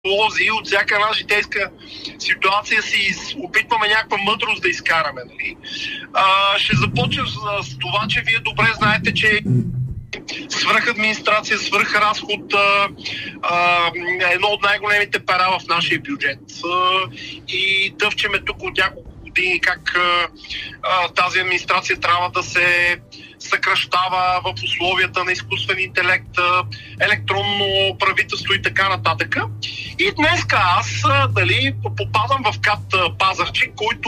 лози от всяка една житейска ситуация си опитваме някаква мъдрост да изкараме. Нали? Ще започнем с това, че вие добре знаете, че свръхадминистрация, свръхразход едно от най-големите пера в нашия бюджет. И дъвчеме тук от няколко години как тази администрация трябва да се съкращава в условията на изкуствен интелект, електронно правителство и така нататък. И днеска аз попадам в КАТ Пазарджик, който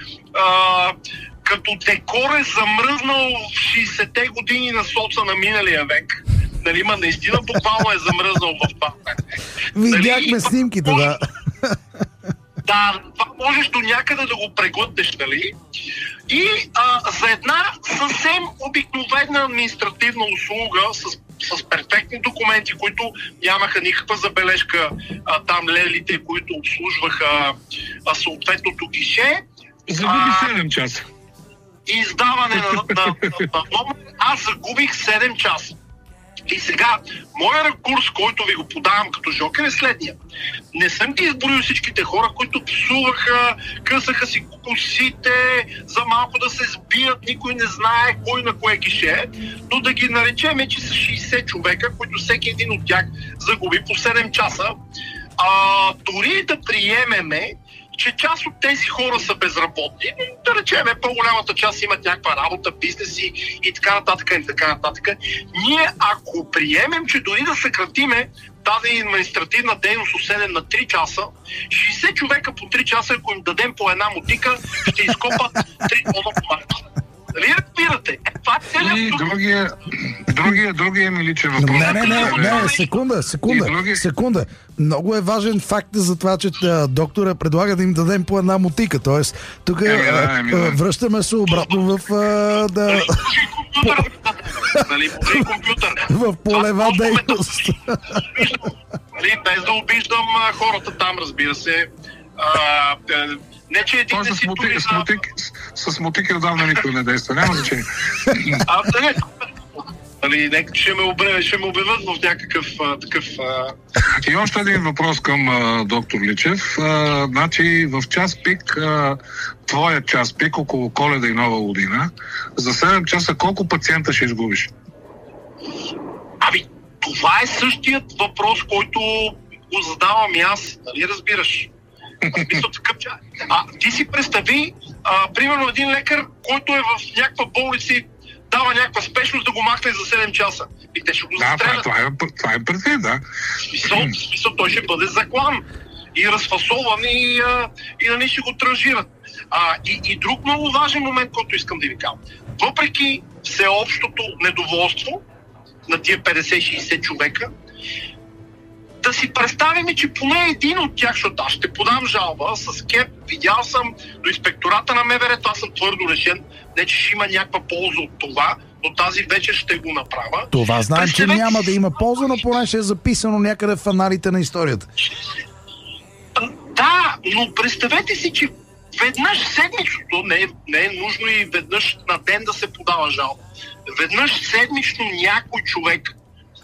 като декор е замръзнал в 60-те години на соца на миналия век. Нали, наистина буквално е замръзнал в това. Видяхме снимките, да. Да, това можеш до някъде да го преглътнеш, нали? И за една съвсем обикновена административна услуга с перфектни документи, които нямаха никаква забележка, там лелите, които обслужваха съответното гише. Загуби 7 часа. Издаване на номер, аз загубих 7 часа. И сега, моят рекурс, който ви го подавам като жокер, е следния. Не съм ти изборил всичките хора, които псуваха, късаха си косите, за малко да се сбият, никой не знае кой на кое гише, но да ги наречем, че са 60 човека, които всеки един от тях загуби по 7 часа. Дори да приемеме, че част от тези хора са безработни, да речем, по-голямата част имат някаква работа, бизнеси и така нататък, и така нататък. Ние, ако приемем, че дори да съкратиме тази административна дейност от 7 на 3 часа, 60 човека по 3 часа, ако им дадем по една мотика, ще изкопат 3 тона помарка. Нали разбирате? Това е целият... Другия ми личен въпрос. Не, секунда. Много е важен факт за това, че доктора предлага да им дадем по една мотика. Тоест, тук връщаме се обратно в в полева дейност. Без да обиждам хората там, разбира се. Не, че един не си с мотики отдавна никой не действа. Няма значение. Ще ме обявят в някакъв такъв... И още един въпрос към доктор Личев. Значи в час пик, твоя час пик, около Коледа и Нова година, за 7 часа колко пациента ще изгубиш? Това е същият въпрос, който го задавам и аз. Нали разбираш? Ти си представи, примерно един лекар, който е в някаква болница и дава някаква спешност да го махне за 7 часа. И те ще го застрелят. Това е предвид, да. В смисъл, той ще бъде заклан и разфасован и нали ще го транжират. И друг много важен момент, който искам да ви кажа. Въпреки всеобщото недоволство на тия 50-60 човека, да си представим, че поне един от тях, защото аз ще подам жалба с КЕП, видял съм до инспектората на МВР, аз съм твърдо решен, не че ще има някаква полза от това, но тази вечер ще го направя. Това знаем, че няма да има полза, но поне ще е записано някъде в аналите на историята. Да, но представете си, че веднъж седмично, не е нужно и веднъж на ден да се подава жалба. Веднъж седмично някой човек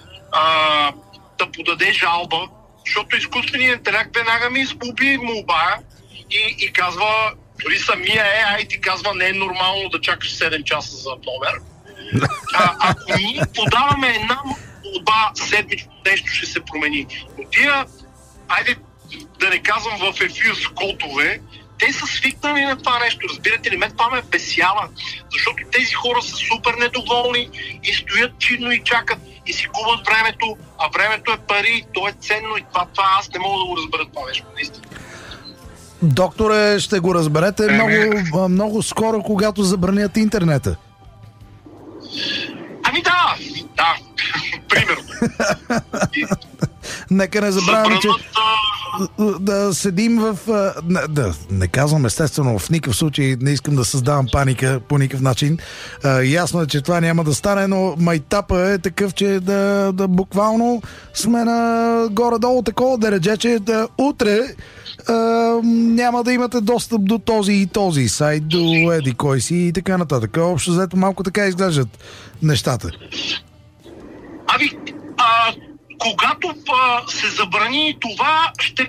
да подаде жалба, защото изкуственият интелект веднага ми изгуби молба и казва, дори самия AI ти казва, не е нормално да чакаш 7 часа за номер. Ако ние подаваме една молба седмично, нещо ще се промени. Но тия, айде да не казвам в ефир с котове, те са свикнали на това нещо. Разбирате ли, мен това ме бесява, защото тези хора са супер недоволни и стоят чинно и чакат и си губят времето, а времето е пари, то е ценно и това аз не мога да го разбера това нещо, наистина. Докторе, ще го разберете много скоро, когато забранят интернета. Да, примерно. Нека не забравяме, че да седим в... Не казвам естествено, в никакъв случай не искам да създавам паника по никакъв начин. Ясно е, че това няма да стане, но майтапа е такъв, че да буквално сме на горе-долу такова дередже, че утре няма да имате достъп до този и този сайт, до еди кой си и така нататък. Общо взето малко така изглеждат нещата. когато се забрани това, ще